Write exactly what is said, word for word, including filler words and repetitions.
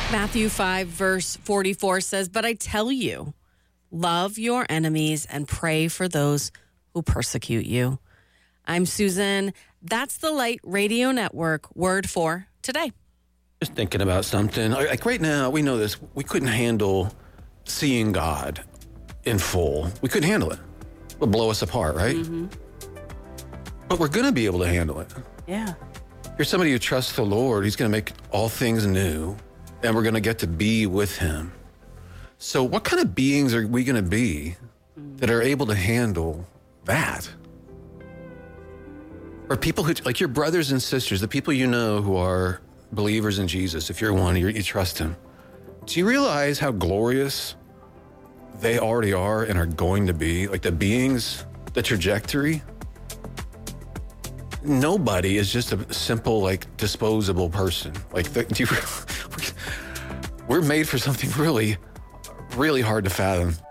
Matthew five, verse forty-four says, "But I tell you, love your enemies and pray for those who persecute you." I'm Susan. That's the Light Radio Network word for today. Just thinking about something. Like right now, we know this. We couldn't handle seeing God in full. We couldn't handle it. It would blow us apart, right? Mm-hmm. But we're going to be able to handle it. Yeah. You're somebody who trusts the Lord. He's going to make all things new, and we're going to get to be with him. So what kind of beings are we going to be that are able to handle that? Or people who, like your brothers and sisters, the people you know who are believers in Jesus, if you're one, you you trust him. Do you realize how glorious they already are and are going to be? Like the beings, the trajectory? Nobody is just a simple, like, disposable person. Like, the, do you, we're made for something really, really hard to fathom.